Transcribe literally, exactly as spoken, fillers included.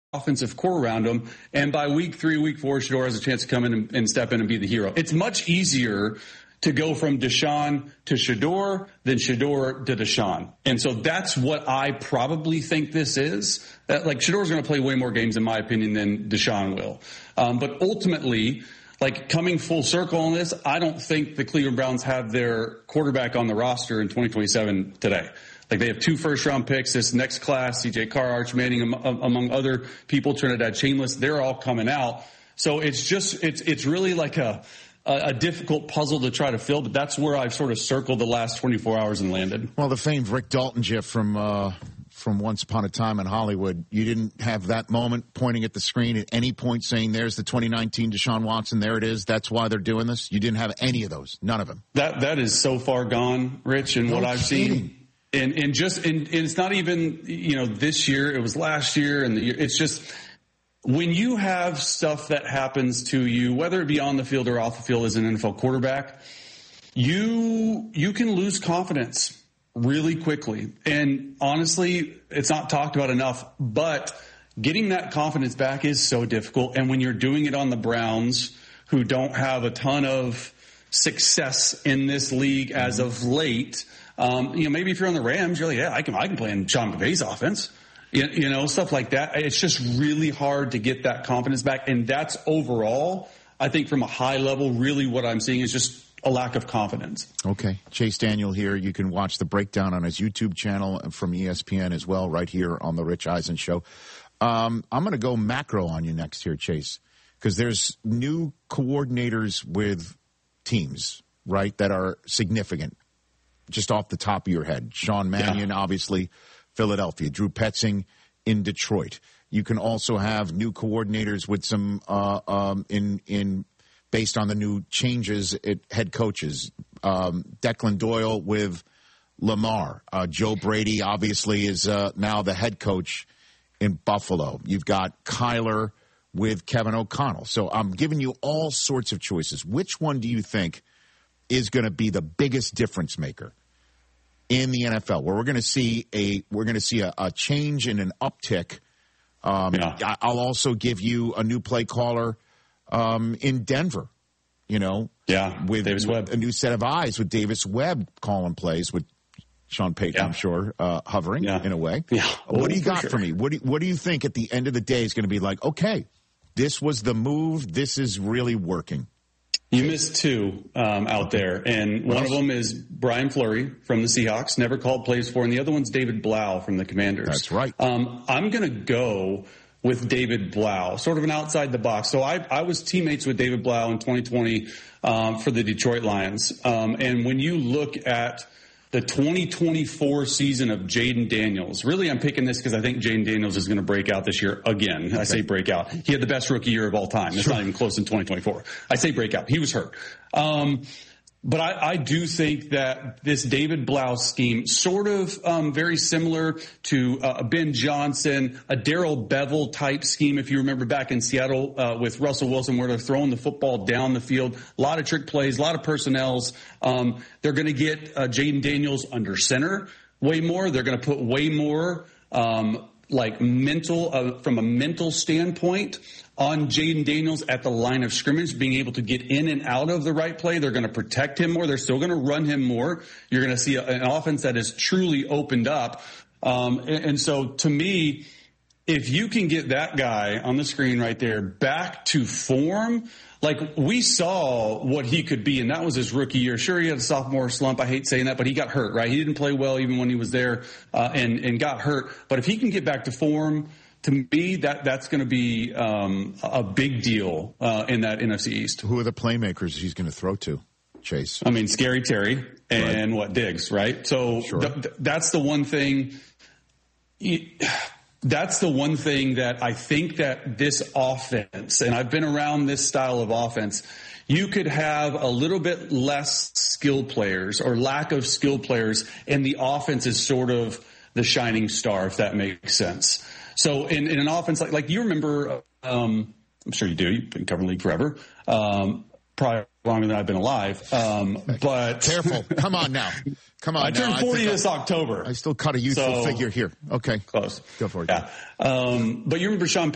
offensive core around him. And by week three, week four, Shedeur has a chance to come in and, and step in and be the hero. It's much easier to go from Deshaun to Shedeur than Shedeur to Deshaun. And so that's what I probably think this is. That, like, Shedeur's going to play way more games, in my opinion, than Deshaun will. Um, but ultimately, like, coming full circle on this, I don't think the Cleveland Browns have their quarterback on the roster in twenty twenty-seven today. Like, they have two first-round picks this next class, C J Carr, Arch Manning, among other people, Trinidad Shameless. They're all coming out. So it's just, it's it's really like a, a difficult puzzle to try to fill, but that's where I've sort of circled the last twenty-four hours and landed. Well, the famed Rick Dalton gif from uh, from Once Upon a Time in Hollywood, you didn't have that moment pointing at the screen at any point saying, there's the twenty nineteen Deshaun Watson, there it is, that's why they're doing this? You didn't have any of those, none of them. That That is so far gone, Rich, in no what I've kidding. seen. And and just and, and it's not even, you know, this year, it was last year, and the year, it's just when you have stuff that happens to you, whether it be on the field or off the field as an N F L quarterback, you you can lose confidence really quickly. And honestly, it's not talked about enough, but getting that confidence back is so difficult. And when you're doing it on the Browns, who don't have a ton of success in this league as of late, um, you know, maybe if you're on the Rams, you're like, yeah, I can I can play in Sean McVay's offense. You, you know, stuff like that. It's just really hard to get that confidence back. And that's overall, I think from a high level, really what I'm seeing is just a lack of confidence. Okay. Chase Daniel here. You can watch the breakdown on his YouTube channel from E S P N as well, right here on the Rich Eisen Show. Um, I'm going to go macro on you next here, Chase, because there's new coordinators with teams, right, that are significant, just off the top of your head. Sean Mannion, yeah. obviously, Philadelphia. Drew Petzing in Detroit. You can also have new coordinators with some uh, um, in in based on the new changes at head coaches. Um, Declan Doyle with Lamar. Uh, Joe Brady obviously is uh, now the head coach in Buffalo. You've got Kyler with Kevin O'Connell. So I'm giving you all sorts of choices. Which one do you think is going to be the biggest difference maker in the N F L, where we're going to see a we're going to see a, a change and an uptick? Um, yeah. I'll also give you a new play caller um, in Denver. You know, yeah, with Davis Webb, a new set of eyes with Davis Webb calling plays with Sean Payton. Yeah. I'm sure uh, hovering yeah. in a way. Yeah. What oh, do you got for, sure. for me? What do you, what do you think at the end of the day is going to be like? Okay, this was the move. This is really working. You missed two um, out there, and one of them is Brian Fleury from the Seahawks, never called plays for, and the other one's David Blau from the Commanders. That's right. Um, I'm going to go with David Blau, sort of an outside the box. So I, I was teammates with David Blau in twenty twenty um, for the Detroit Lions, um, and when you look at the twenty twenty-four season of Jaden Daniels. Really, I'm picking this because I think Jaden Daniels is going to break out this year again. Okay. I say break out. He had the best rookie year of all time. It's sure. not even close in twenty twenty-four. I say break out. He was hurt. Um, but I, I do think that this David Blau scheme, sort of um, very similar to uh, Ben Johnson, a Darrell Bevel type scheme, if you remember back in Seattle uh, with Russell Wilson, where they're throwing the football down the field, a lot of trick plays, a lot of personnels. Um, they're going to get uh, Jaden Daniels under center way more. They're going to put way more um, like mental, uh, from a mental standpoint, on Jaden Daniels at the line of scrimmage, being able to get in and out of the right play. They're going to protect him more. They're still going to run him more. You're going to see a, an offense that is truly opened up. Um, and, and so to me, if you can get that guy on the screen right there back to form, like we saw what he could be, and that was his rookie year. Sure, he had a sophomore slump. I hate saying that, but he got hurt, right? He didn't play well even when he was there uh, and, and got hurt. But if he can get back to form, to me, that that's going to be um, a big deal uh, in that N F C East. Who are the playmakers he's going to throw to, Chase? I mean, Scary Terry and right. what Diggs, right? So sure. th- th- that's the one thing. That's the one thing that I think that this offense, and I've been around this style of offense, you could have a little bit less skilled players or lack of skilled players, and the offense is sort of the shining star, if that makes sense. So in, in an offense like, like you remember, um, I'm sure you do, you've been covering the league forever, um, probably longer than I've been alive. Um, but careful. Come on now. Come on. I now. turned forty I this October. I still cut a youthful so, figure here. Okay. Close. Go for it. Yeah. Um, but you remember Sean